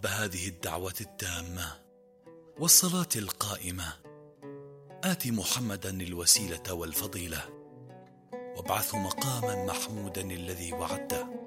رب هذه الدعوة التامة والصلاة القائمة آت محمدا الوسيلة والفضيلة وابعثه مقاما محمودا الذي وعدته